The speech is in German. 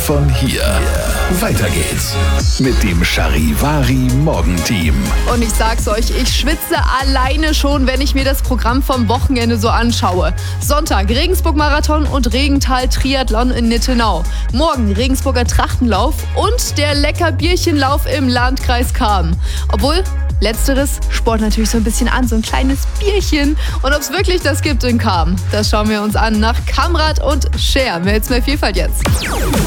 von hier. Weiter geht's mit dem Charivari Morgenteam. Und ich sag's euch, ich schwitze alleine schon, wenn ich mir das Programm vom Wochenende so anschaue. Sonntag Regensburg-Marathon und Regenthal-Triathlon in Nittenau. Morgen Regensburger Trachtenlauf und der Lecker-Bierchenlauf im Landkreis Cham. Obwohl, letzteres sport natürlich so ein bisschen an, so ein kleines Bierchen. Und ob es wirklich das gibt in Cham, das schauen wir uns an nach Kamrat und Cher. Mehr jetzt mehr Vielfalt jetzt.